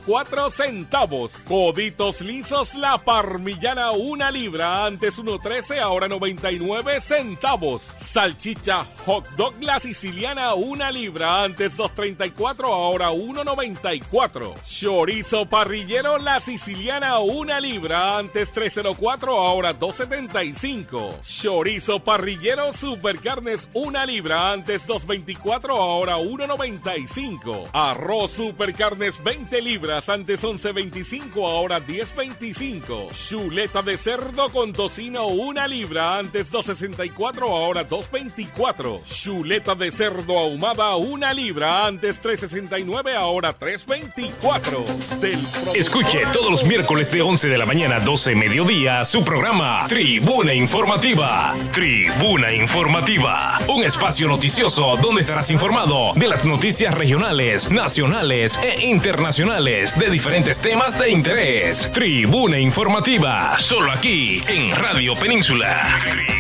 94 centavos. Coditos lisos La Parmillana 1 libra, antes 1.13, ahora 99 centavos. Salchicha Hot Dog La Siciliana 1 libra, antes 2.34, ahora 1.94. Chorizo parrillero La Siciliana 1 libra, antes 3.04, ahora 2.75. Chorizo parrillero Supercarnes 1 libra, antes 2.24, ahora 1.95. Arroz Supercarnes 20 libras, antes 11.25, ahora 10.25. Chuleta de cerdo con tocino 1 libra, antes 2.64, ahora 2.24. Chuleta de cerdo ahumada 1 libra, antes 3.69, ahora 3.24. Escuche todos los miércoles de 11 de la mañana a 12 mediodía su programa Tribuna Informativa. Tribuna Informativa, un espacio noticioso donde estarás informado de las noticias regionales, nacionales e internacionales de diferentes temas de interés. Tribuna Informativa, solo aquí en Radio Península.